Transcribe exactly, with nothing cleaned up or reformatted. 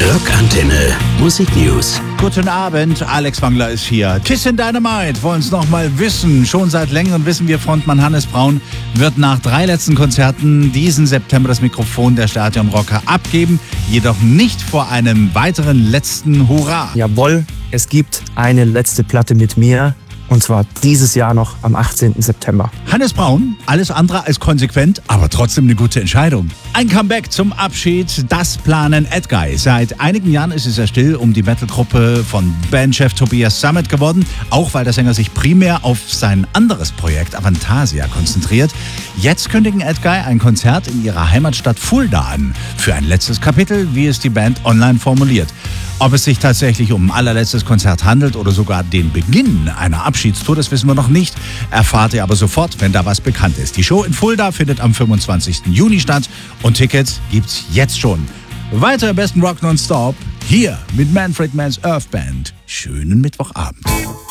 Rockantenne Musiknews. Guten Abend, Alex Wangler ist hier. Kiss in Dynamite wollen es noch mal wissen. Schon seit längerem wissen wir, Frontmann Hannes Braun wird nach drei letzten Konzerten diesen September das Mikrofon der Stadionrocker abgeben. Jedoch nicht vor einem weiteren letzten Hurra. Jawohl, es gibt eine letzte Platte mit mir. Und zwar dieses Jahr noch am achtzehnten September. Hannes Braun, alles andere als konsequent, aber trotzdem eine gute Entscheidung. Ein Comeback zum Abschied, das planen Edguy. Seit einigen Jahren ist es ja still um die Metalgruppe von Bandchef Tobias Sammet geworden, auch weil der Sänger sich primär auf sein anderes Projekt Avantasia konzentriert. Jetzt kündigen Edguy ein Konzert in ihrer Heimatstadt Fulda an. Für ein letztes Kapitel, wie es die Band online formuliert. Ob es sich tatsächlich um ein allerletztes Konzert handelt oder sogar den Beginn einer Abschiedstour, das wissen wir noch nicht. Erfahrt ihr aber sofort, wenn da was bekannt ist. Die Show in Fulda findet am fünfundzwanzigsten Juni statt und Tickets gibt's jetzt schon. Weiter im besten Rock nonstop hier mit Manfred Mann's Earth Band. Schönen Mittwochabend.